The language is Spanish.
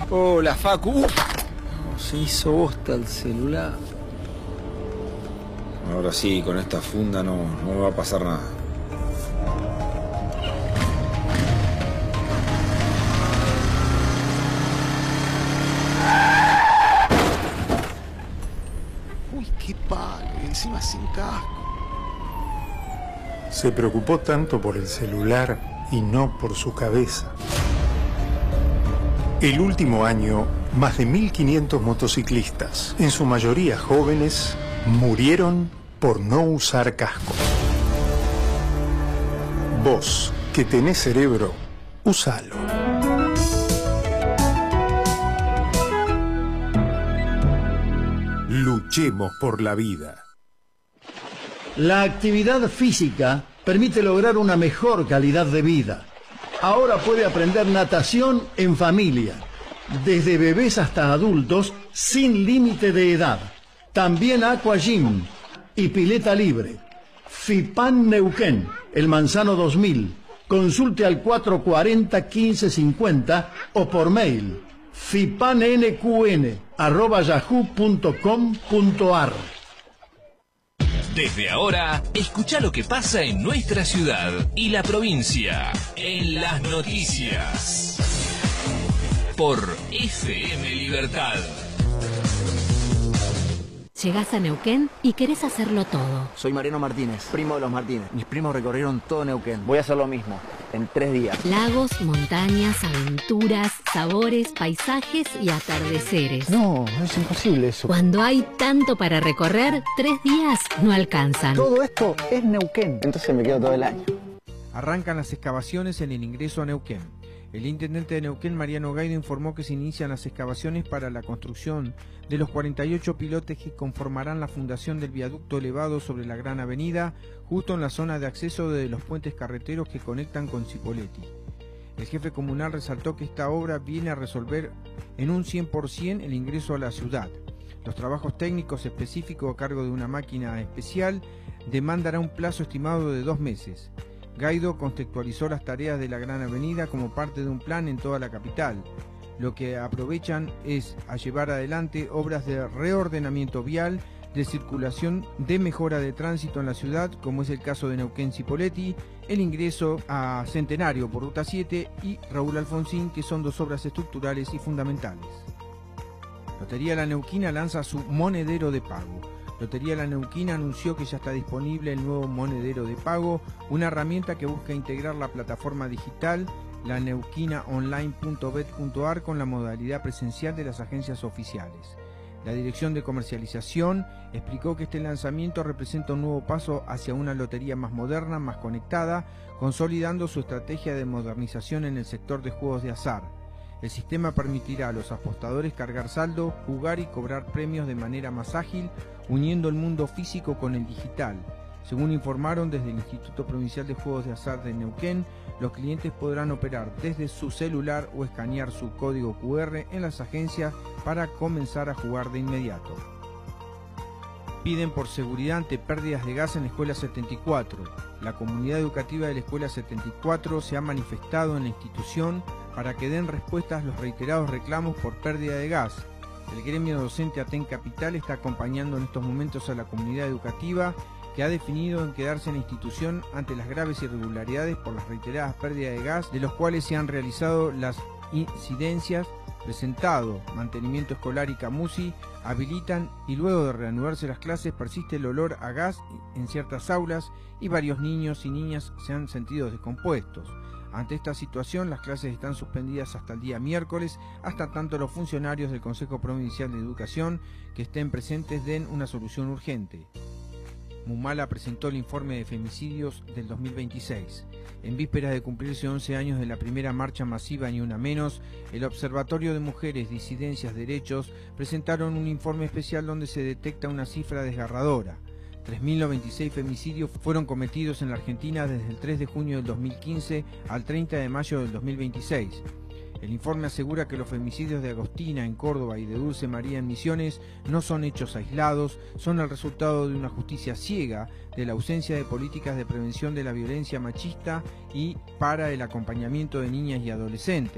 Hola, Facu. No, se hizo bosta el celular. Ahora sí, con esta funda no me va a pasar nada. Uy, qué palo, y encima sin casco. Se preocupó tanto por el celular y no por su cabeza. El último año, más de 1.500 motociclistas, en su mayoría jóvenes, murieron por no usar casco. Vos, que tenés cerebro, usalo. Luchemos por la vida. La actividad física permite lograr una mejor calidad de vida. Ahora puede aprender natación en familia, desde bebés hasta adultos, sin límite de edad. También aquagym y pileta libre. FIPAN Neuquén, El Manzano 2000. Consulte al 440-1550 o por mail fipanNQN@yahoo.com.ar. Desde ahora, escucha lo que pasa en nuestra ciudad y la provincia en las noticias. Por FM Libertad. Llegás a Neuquén y querés hacerlo todo. Soy Mariano Martínez, primo de los Martínez. Mis primos recorrieron todo Neuquén. Voy a hacer lo mismo, en 3 días. Lagos, montañas, aventuras, sabores, paisajes y atardeceres. No, es imposible eso. Cuando hay tanto para recorrer, 3 días no alcanzan. Todo esto es Neuquén. Entonces me quedo todo el año. Arrancan las excavaciones en el ingreso a Neuquén. El intendente de Neuquén, Mariano Gaido, informó que se inician las excavaciones para la construcción de los 48 pilotes que conformarán la fundación del viaducto elevado sobre la Gran Avenida, justo en la zona de acceso de los puentes carreteros que conectan con Cipolletti. El jefe comunal resaltó que esta obra viene a resolver en un 100% el ingreso a la ciudad. Los trabajos técnicos específicos a cargo de una máquina especial demandará un plazo estimado de 2 meses. Gaido contextualizó las tareas de la Gran Avenida como parte de un plan en toda la capital. Lo que aprovechan es a llevar adelante obras de reordenamiento vial, de circulación, de mejora de tránsito en la ciudad, como es el caso de Neuquén-Cipolletti, el ingreso a Centenario por Ruta 7 y Raúl Alfonsín, que son 2 obras estructurales y fundamentales. Lotería La Neuquina lanza su monedero de pago. Lotería La Neuquina anunció que ya está disponible el nuevo monedero de pago, una herramienta que busca integrar la plataforma digital laneuquinaonline.bet.ar con la modalidad presencial de las agencias oficiales. La Dirección de Comercialización explicó que este lanzamiento representa un nuevo paso hacia una lotería más moderna, más conectada, consolidando su estrategia de modernización en el sector de juegos de azar. El sistema permitirá a los apostadores cargar saldo, jugar y cobrar premios de manera más ágil, uniendo el mundo físico con el digital. Según informaron desde el Instituto Provincial de Juegos de Azar de Neuquén, los clientes podrán operar desde su celular o escanear su código QR en las agencias para comenzar a jugar de inmediato. Piden por seguridad ante pérdidas de gas en la Escuela 74. La comunidad educativa de la Escuela 74 se ha manifestado en la institución para que den respuestas a los reiterados reclamos por pérdida de gas. El gremio docente Aten Capital está acompañando en estos momentos a la comunidad educativa que ha definido en quedarse en la institución ante las graves irregularidades por las reiteradas pérdidas de gas, de los cuales se han realizado las incidencias, presentado mantenimiento escolar y Camusi, habilitan y luego de reanudarse las clases persiste el olor a gas en ciertas aulas y varios niños y niñas se han sentido descompuestos. Ante esta situación, las clases están suspendidas hasta el día miércoles, hasta tanto los funcionarios del Consejo Provincial de Educación que estén presentes den una solución urgente. Mumala presentó el informe de femicidios del 2026. En vísperas de cumplirse 11 años de la primera marcha masiva Ni Una Menos, el Observatorio de Mujeres, Disidencias, Derechos presentaron un informe especial donde se detecta una cifra desgarradora. 3.096 femicidios fueron cometidos en la Argentina desde el 3 de junio del 2015 al 30 de mayo del 2026. El informe asegura que los femicidios de Agostina en Córdoba y de Dulce María en Misiones no son hechos aislados, son el resultado de una justicia ciega, de la ausencia de políticas de prevención de la violencia machista y para el acompañamiento de niñas y adolescentes.